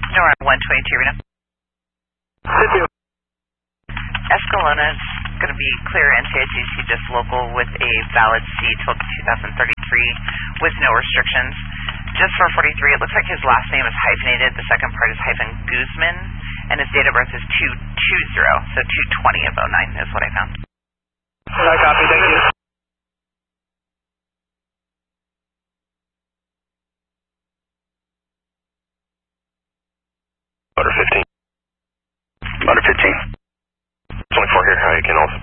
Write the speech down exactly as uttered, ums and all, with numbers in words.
Nora one twenty-two, Reno. Escalona is going to be clear N T I C C just local with a valid C till two thousand thirty-three with no restrictions. Just for forty-three, it looks like his last name is hyphenated. The second part is hyphen Guzman, and his date of birth is two twenty, so two twenty of oh nine is what I found. I copy, thank you. Butter fifteen. Butter fifteen. twenty-four here, how you can also